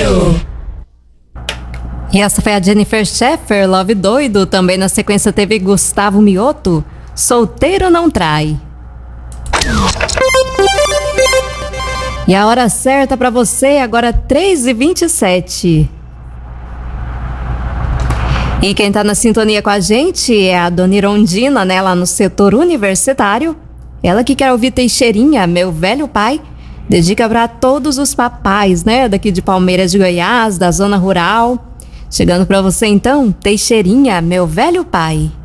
E essa foi a Jennifer Sheffer, Love Doido. Também na sequência teve Gustavo Mioto, Solteiro Não Trai. E a hora certa para você, agora 3h27. E quem tá na sintonia com a gente é a Dona Irondina, né, lá no setor universitário. Ela que quer ouvir Teixeirinha, Meu Velho Pai. Dedica para todos os papais, né, daqui de Palmeiras de Goiás, da zona rural. Chegando para você então, Teixeirinha, Meu Velho Pai.